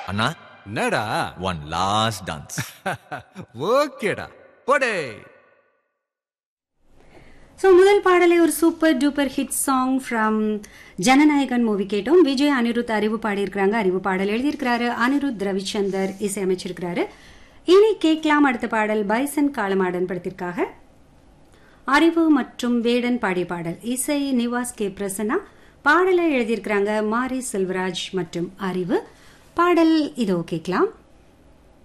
அண்ணா என்னடா one last dance. ஓகேடா போடே. So முதல் பாடலை ஒரு super duper hit song from Jananayagan movie கேட்டோம். விஜய் அனிருத் அறிவு பாடியிருக்கிறாங்க. அறிவு பாடல் எழுதியிருக்கிறாரு அனிருத் ரவிச்சந்தர், இசையமைச்சிருக்கிறாரு. இனி கேட்கலாம் அடுத்த பாடல் பைசன் காலமாடன் படத்திற்காக அறிவு மற்றும் வேடன் பாடிய பாடல். இசை நிவாஸ் கே பிரசன்னா, பாடலை எழுதியிருக்கிறாங்க மாரி செல்வராஜ் மற்றும் அறிவு. பாடல் இதோ கேட்கலாம்.